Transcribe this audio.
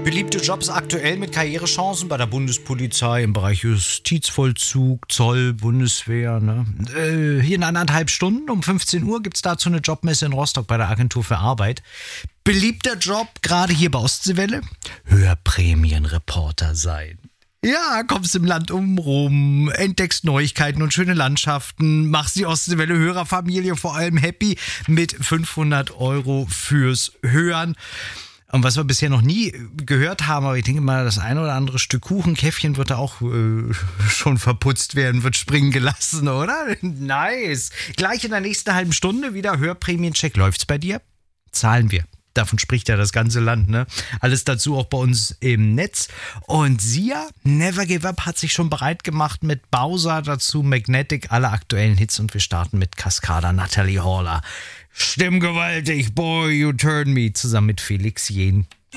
Beliebte Jobs aktuell mit Karrierechancen bei der Bundespolizei im Bereich Justizvollzug, Zoll, Bundeswehr. Ne? Hier in 1,5 Stunden um 15 Uhr gibt es dazu eine Jobmesse in Rostock bei der Agentur für Arbeit. Beliebter Job, gerade hier bei Ostseewelle, Hörprämienreporter sein. Ja, kommst im Land rum, entdeckst Neuigkeiten und schöne Landschaften, machst die Ostseewelle-Hörerfamilie vor allem happy mit 500 € fürs Hören. Und was wir bisher noch nie gehört haben, aber ich denke mal, das eine oder andere Stück Kuchenkäffchen wird da auch schon verputzt werden, wird springen gelassen, oder? Nice. Gleich in der nächsten halben Stunde wieder Hörprämiencheck. Läuft's bei dir? Zahlen wir. Davon spricht ja das ganze Land, ne? Alles dazu auch bei uns im Netz. Und Sia, Never Give Up, hat sich schon bereit gemacht mit Bowser, dazu Magnetic, alle aktuellen Hits. Und wir starten mit Cascada, Natalie Haller. Stimmgewaltig, Boy, You Turn Me, zusammen mit Felix Jähn.